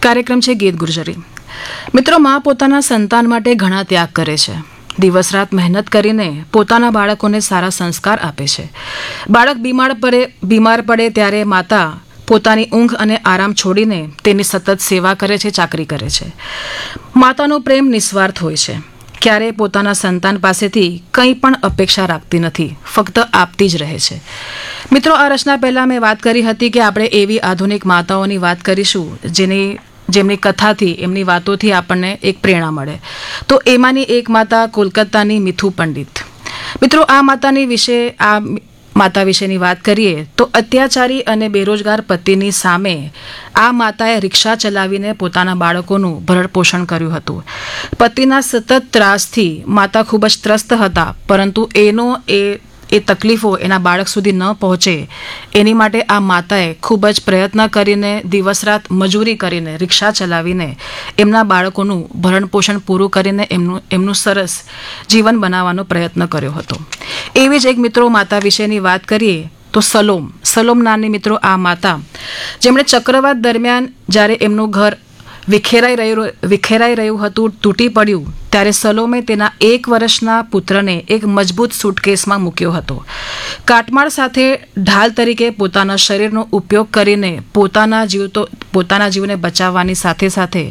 કાર્યક્રમ છે ગીત ગુર્જરી. મિત્રો, મા પોતાના સંતાન માટે ઘણા ત્યાગ કરે છે. દિવસ રાત મહેનત કરીને પોતાના બાળકોને સારા સંસ્કાર આપે છે. બાળક બીમાર પડે ત્યારે માતા પોતાની ઊંઘ અને આરામ છોડીને તેની સતત સેવા કરે છે, ચાકરી કરે છે. માતાનો પ્રેમ નિસ્વાર્થ હોય છે. ક્યારેય પોતાના સંતાન પાસેથી કંઈ પણ અપેક્ષા રાખતી નથી, ફક્ત આપતી જ રહે છે. મિત્રો, આ રચના પહેલાં મેં વાત કરી હતી કે આપણે એવી આધુનિક માતાઓની વાત કરીશું જેમની કથાથી, એમની વાતોથી આપણને એક પ્રેરણા મળે. તો એમાંની એક માતા કોલકાતાની મિથુ પંડિત. મિત્રો, આ માતા વિશેની વાત કરીએ તો અત્યાચારી અને બેરોજગાર પતિની સામે આ માતાએ રિક્ષા ચલાવીને પોતાના બાળકોનું ભરણપોષણ કર્યું હતું. પતિના સતત ત્રાસથી માતા ખૂબ જ ત્રસ્ત હતા, પરંતુ એ તકલીફો એના બાળક સુધી ન પહોંચે એની માટે આ માતાએ ખૂબ જ પ્રયત્ન કરીને, દિવસ રાત મજૂરી કરીને, રિક્ષા ચલાવીને એમના બાળકોનું ભરણપોષણ પૂરું કરીને એમનું સરસ જીવન બનાવવાનો પ્રયત્ન કર્યો હતો. એવી જ એક મિત્રો માતા વિશેની વાત કરીએ તો સલોમ નામની મિત્રો આ માતા, જેમણે ચક્રવાત દરમિયાન જ્યારે એમનું ઘર વિખેરાઈ રહ્યું હતું, તૂટી પડ્યું, ત્યારે સલોમે તેના 1 વર્ષના પુત્રને એક મજબૂત સૂટકેસમાં મૂક્યો હતો. કાટમાળ સાથે ઢાલ તરીકે પોતાના શરીરનો ઉપયોગ કરીને પોતાના જીવને બચાવવાની સાથે સાથે